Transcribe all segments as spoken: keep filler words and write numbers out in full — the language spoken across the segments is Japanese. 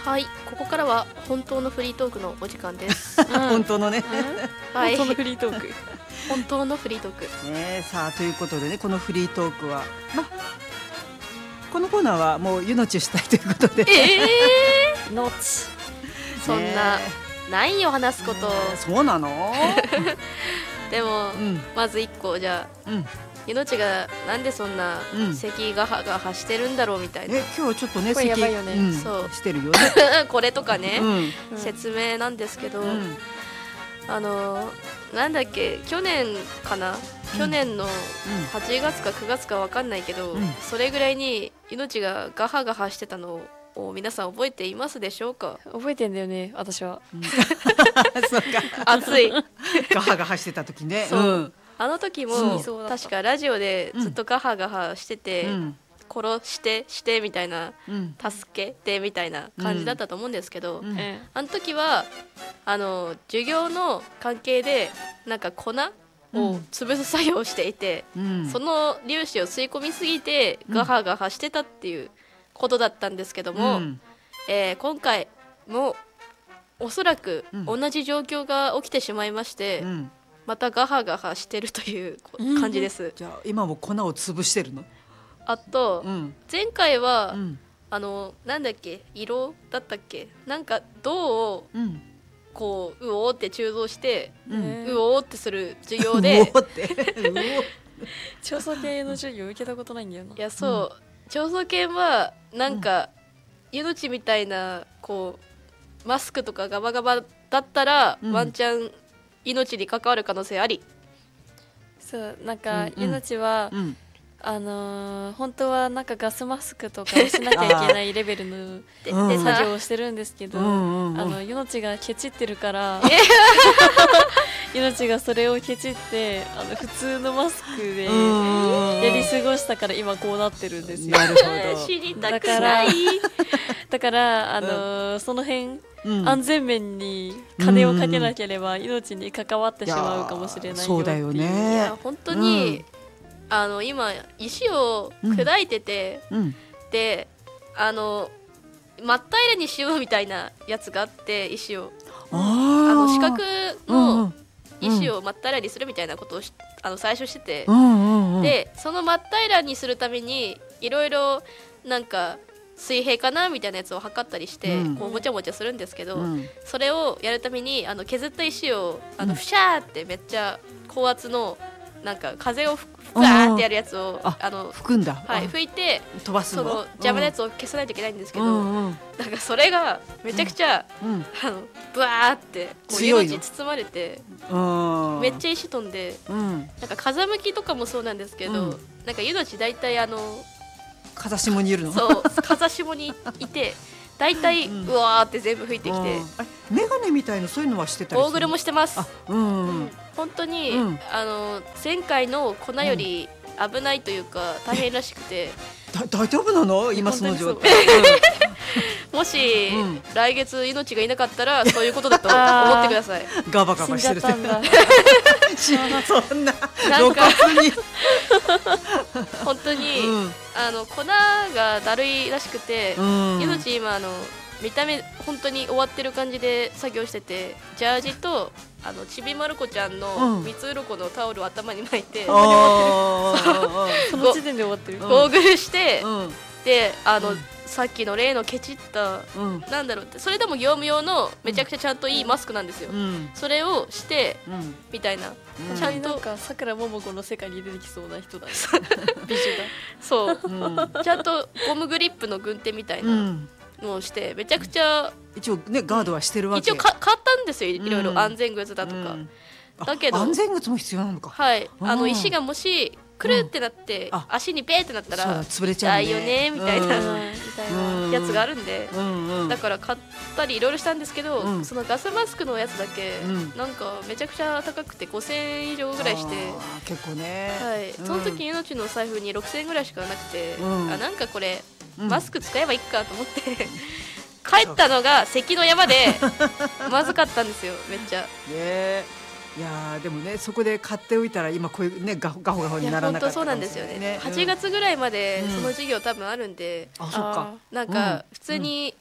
はい、ここからは本当のフリートークのお時間です。うん、 本当のね、 うん、はい、 本当のフリートーク本当のフリートークね。さあということでね、このフリートークは、ま、このコーナーはもう湯のちしたいということで、 えー、 のちそんな、ね、ないよ話すこと、ね、 そうなのでも、 うん、 まず一個じゃあ、うん、湯のちがなんでそんな咳がはがはしてるんだろうみたいな、 え今日ちょっとねこれやばいよね、 咳、うん、そうしてるよねこれとかね、 うん、 説明なんですけど、うん、あのなんだっけ去年かな、うん、去年のはちがつかくがつか分かんないけど、うん、それぐらいに湯のちがガハガハしてたのを皆さん覚えていますでしょうか？ 覚えてんだよね私は、うん、 そうか熱いガハガハしてた時ね、 そう、うん、あの時も確かラジオでずっとガハガハしてて、うん、殺してしてみたいな、うん、助けてみたいな感じだったと思うんですけど、うん、あの時はあの授業の関係でなんか粉を潰す作業をしていて、うん、その粒子を吸い込みすぎてガハガハしてたっていうことだったんですけども、うん、えー、今回もおそらく同じ状況が起きてしまいまして、うん、またガハガハしてるという感じです、うん、 じゃあ今も粉を潰してるの？ あと、うん、前回は、うん、あのなんだっけ色だったっけなんか銅を、うん、こううおーって鋳造して、うん、うおーってする授業で調査系の授業受けたことないんだよな。 いやそう、うん、調査系はなんか、うん、命みたいなこうマスクとかガバガバだったら、うん、ワンチャン命に関わる可能性あり。 そうなんか、うん、命は、うん、あのー、本当はなんかガスマスクとかをしなきゃいけないレベルので作業をしてるんですけど、うんうん、あの命がケチってるから命がそれをケチってあの普通のマスクでやり過ごしたから今こうなってるんですよ。 なるほど。 知りたくない。 だからあのー、その辺、うん、安全面に金をかけなければ命に関わってしまうかもしれないよっていう。 そうだよね。 いや本当に、うん、あの今石を砕いてて、うん、であの真っ平らにしようみたいなやつがあって、石をあの四角の石を真っ平らにするみたいなことをあの最初してて、うんうんうん、でその真っ平らにするためにいろいろなんか水平かなみたいなやつを測ったりして、うん、こうもちゃもちゃするんですけど、うん、それをやるためにあの削った石をあのフシャーってめっちゃ高圧のなんか風をふわーってやるやつをあの吹くんだ、 はい、吹いて飛ばすの、 その邪魔なやつを消さないといけないんですけど、うんうん、なんかそれがめちゃくちゃ、うん、あのブワーってこう命包まれてめっちゃ石飛んで、うん、なんか風向きとかもそうなんですけど、うん、なんか命大体あの風下にいるの？ そう風下にいてだいたい、うん、うわーって全部吹いてきて、 うん、メガネみたいなそういうのはしてたりする？ ゴーグルもしてます。 うんうん、 本当に、うん、あの前回の粉より危ないというか大変らしくて、 だ大丈夫なの今その状態？ もし、うん、来月命がいなかったらそういうことだと思ってください。 ガバガバしてる。 死んじゃったんだ。 そんななんかに本当に、うん、あの粉がだるいらしくて、うん、命今あの見た目本当に終わってる感じで作業してて、ジャージとあのちびまる子ちゃんの三つ鱗のタオルを頭に巻いて、うん、 その時点で終わってる。 ゴーグルして、うん、であの、うん、さっきの例のケチった、うん、なんだろうってそれでも業務用のめちゃくちゃちゃんといいマスクなんですよ、うん、それをして、うん、みたいな、 うん、ちゃんとなんかさくらももこの世界に出てきそうな人だ美女だそう、うん、ちゃんとゴムグリップの軍手みたいな、うんのをしてめちゃくちゃ一応ねガードはしてるわけ、 一応か買ったんですよ、いろいろ安全靴だとか、うん、だけど安全靴も必要なのか。 はい、あの石がもしくるってなって、うん、足にペーってなったら潰れちゃうね、 だよねみたいな、うん、みたいなやつがあるんで、うんうん、だから買ったりいろいろしたんですけど、うん、そのガスマスクのやつだけ、うん、なんかめちゃくちゃ高くてごせんえん以上ぐらいして、 結構ね、 はい、その時命の財布にろくせんえんぐらいしかなくて、うん、あなんかこれマスク使えばいいかと思って帰ったのが関の山でまずかったんですよめっちゃ。 ね、いやでもねそこで買っておいたら今こういうねガホガホガホにならなかったかもしれない。 いや本当そうなんですよね、うん、はちがつぐらいまでその授業多分あるんで、 うん、あそっかなんか普通に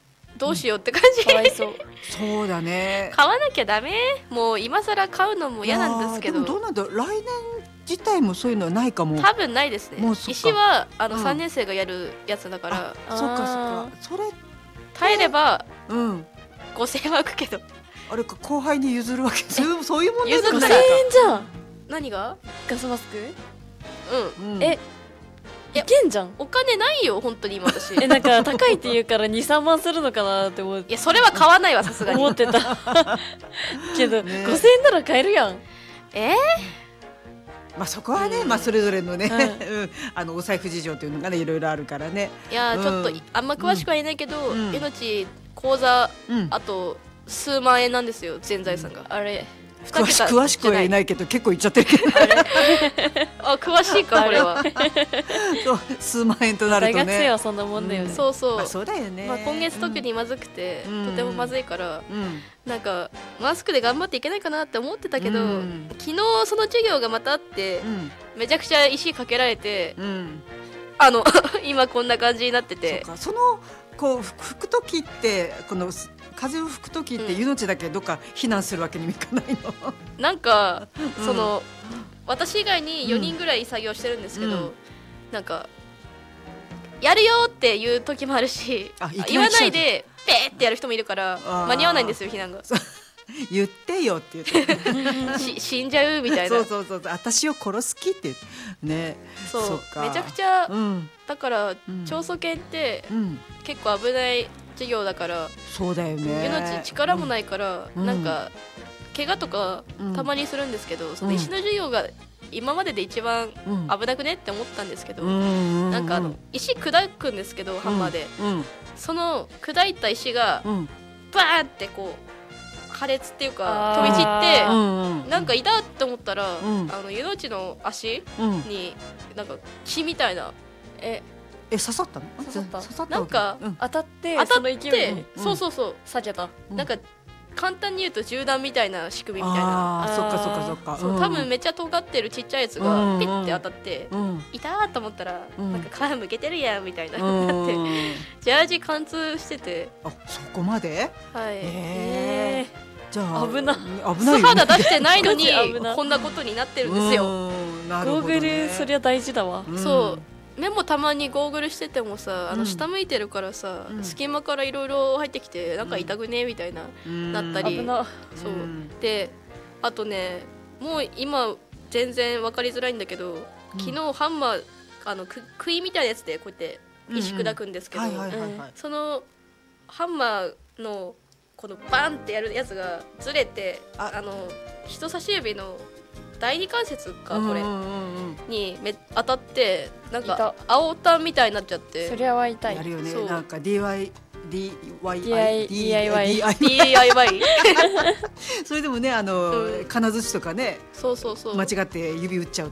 どうしようって感じ、 かわいそう。 そうだね。 買わなきゃダメ。もう今更買うのも嫌なんですけど。 でもどうなんだろう、来年自体もそういうのはないかも。 多分ないですね。石はあのさんねん生がやるやつだから、 うん、そっかそっか。それ耐えればうんごせんえんは浮くけど、 あれか後輩に譲るわけ、そうそういうもん譲るごせんえんじゃん。 何がガスマスク？ うん、 うん、えいけんじゃん。 お金ないよ本当に今私。 えなんか高いって言うからにさんまんするのかなって思って。 いやそれは買わないわさすがに。 思ってたけど、ね、ごせんえんなら買えるやん。 えーまあそこはね、うん、まあそれぞれのね、うん、あのお財布事情というのがねいろいろあるからね。 いや、うん、ちょっとあんま詳しくは言えないけど、うん、命口座、うん、あと数万円なんですよ全財産が、うん、あれ詳し詳しくは言えないけど結構言っちゃってるけどあれあ詳しいかこれはそう数万円となるとね、 大学生はそんなもんだよね、 うん、そうそう、 まあ、そうだよね、 まあ、今月特にまずくて、うん、とてもまずいから、 うん、 なんかマスクで頑張っていけないかなって思ってたけど、うん、昨日その授業がまたあって、うん、めちゃくちゃ石かけられて、うん、あの今こんな感じになってて、 そうか、そのこう吹く時ってこの風を吹く時って命だけどっか避難するわけにもいかないのなんか、うん、その私以外によにんぐらい作業してるんですけど、うん、なんかやるよっていう時もあるし、言わないでペーってやる人もいるから間に合わないんですよ避難が言ってよって言ってし死んじゃうみたいなそうそうそう私を殺す気ってねそうめちゃくちゃ、うん、だから長祖犬って、うん、結構危ない授業だから、 そうだよね、 命力もないから、うん、なんか怪我とかたまにするんですけど、うん、その石の授業が今までで一番危なくねって思ったんですけど、うん、なんかあの石砕くんですけどハンマーで、うん、その砕いた石がバーンってこう破裂っていうか飛び散って、うん、なんかいたって思ったら、うん、あの湯の内の足になんか血みたいな、 ええ刺さったの？ 刺さった。 刺さったなんか、うん、当たって当たってその勢いで、 うん、 そうそうそう避けた、 うん、なんか簡単に言うと銃弾みたいな仕組みみたいな、 あーそっかそっかそっか、 そう多分めっちゃ尖ってるちっちゃいやつがピッて当たって、うん、いたーと思ったら、うん、なんか皮むけてるやんみたいな、うん、なってジャージ貫通してて、 あそこまで？ はい、 えーじゃあ危な危ない、ね、 素肌出してないのにこんなことになってるんですよ。 なるほどね、 ゴーグルそりゃ大事だわ、 うん、そう目もたまにゴーグルしててもさあの下向いてるからさ、うん、隙間からいろいろ入ってきてなんか痛くねみたいな、うん、なったり、 危なそう、うん、であとねもう今全然分かりづらいんだけど、昨日ハンマーあのく杭みたいなやつでこうやって石砕くんですけど、そのハンマーのこのバンってやるやつがずれて、ああの人差し指の第二関節かこれにめ当たってなんか青タンみたいになっちゃって、 それは痛い。 やるよね、なんか ディーアイワイディーアイワイディーアイワイそれでもねあの、うん、金槌とかねそうそうそう間違って指打っちゃう